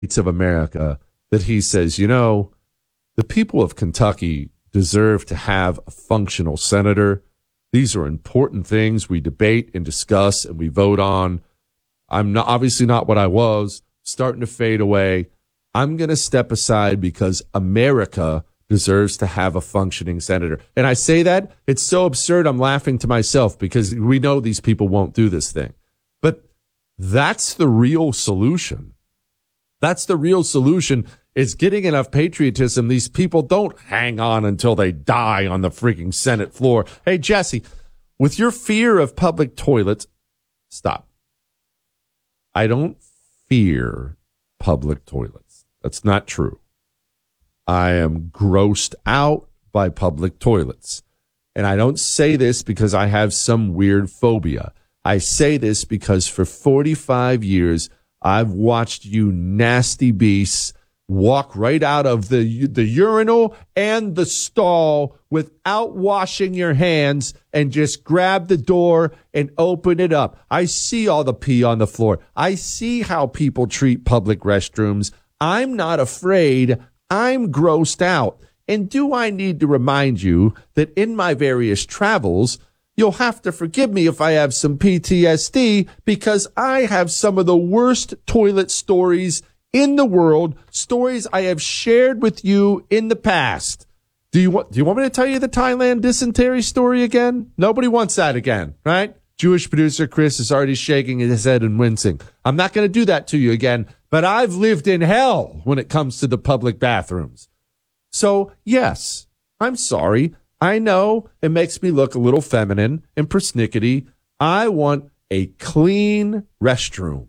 States of America that he says, the people of Kentucky deserve to have a functional senator. These are important things we debate and discuss and we vote on. I'm not, obviously not what I was, starting to fade away. I'm going to step aside because America deserves to have a functioning senator. And I say that, it's so absurd, I'm laughing to myself because we know these people won't do this thing. But that's the real solution. That's the real solution, is getting enough patriotism. These people don't hang on until they die on the freaking Senate floor. Hey, Jesse, with your fear of public toilets, stop. I don't fear public toilets. That's not true. I am grossed out by public toilets. And I don't say this because I have some weird phobia. I say this because for 45 years, I've watched you nasty beasts walk right out of the urinal and the stall without washing your hands and just grab the door and open it up. I see all the pee on the floor. I see how people treat public restrooms. I'm not afraid. I'm grossed out. And do I need to remind you that in my various travels, you'll have to forgive me if I have some PTSD because I have some of the worst toilet stories in the world, stories I have shared with you in the past. Do you want me to tell you the Thailand dysentery story again? Nobody wants that again, right? Jewish producer Chris is already shaking his head and wincing. I'm not going to do that to you again, but I've lived in hell when it comes to the public bathrooms. So, yes, I'm sorry. I know it makes me look a little feminine and persnickety. I want a clean restroom.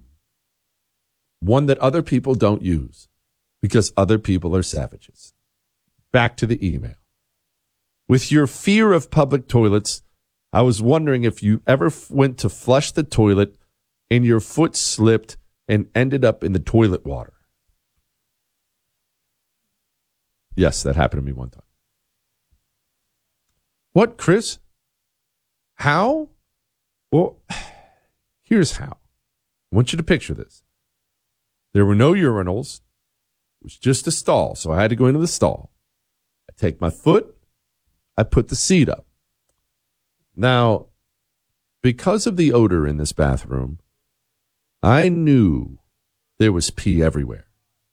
One that other people don't use because other people are savages. Back to the email. With your fear of public toilets, I was wondering if you ever went to flush the toilet and your foot slipped and ended up in the toilet water. Yes, that happened to me one time. What, Chris? How? Well, here's how. I want you to picture this. There were no urinals. It was just a stall, so I had to go into the stall. I take my foot. I put the seat up. Now, because of the odor in this bathroom, I knew there was pee everywhere.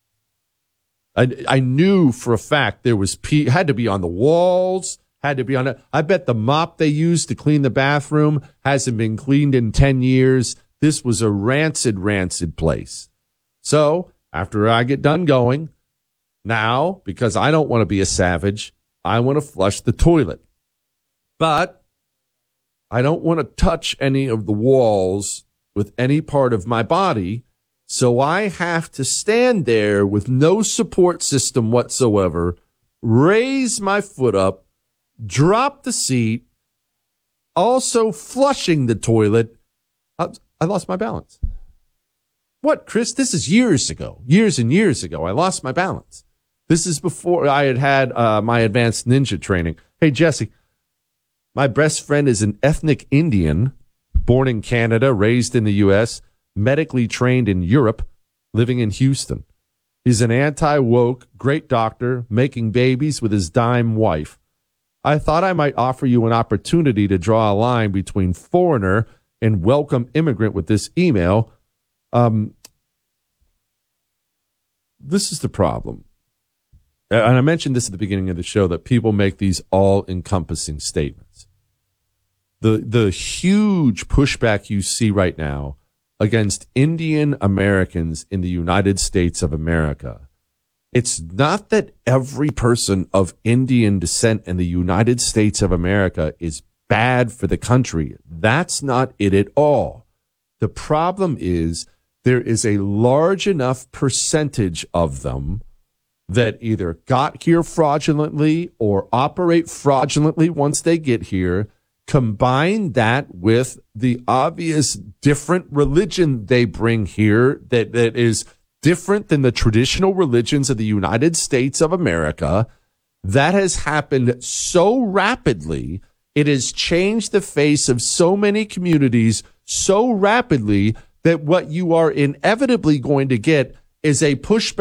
I knew for a fact there was pee. Had to be on the walls. Had to be on it. I bet the mop they used to clean the bathroom hasn't been cleaned in 10 years. This was a rancid place. So after I get done going, now, because I don't want to be a savage, I want to flush the toilet. But I don't want to touch any of the walls with any part of my body. So I have to stand there with no support system whatsoever, raise my foot up, drop the seat, also flushing the toilet. I lost my balance. What, Chris? This is years ago, years and years ago. I lost my balance. This is before I had my advanced ninja training. Hey, Jesse, my best friend is an ethnic Indian, born in Canada, raised in the U.S., medically trained in Europe, living in Houston. He's an anti-woke, great doctor, making babies with his dime wife. I thought I might offer you an opportunity to draw a line between foreigner and welcome immigrant with this email. This is the problem. And I mentioned this at the beginning of the show, that people make these all-encompassing statements. The huge pushback you see right now against Indian Americans in the United States of America, it's not that every person of Indian descent in the United States of America is bad for the country. That's not it at all. The problem is there is a large enough percentage of them that either got here fraudulently or operate fraudulently once they get here. Combine that with the obvious different religion they bring here that is different than the traditional religions of the United States of America. That has happened so rapidly. It has changed the face of so many communities so rapidly that what you are inevitably going to get is a pushback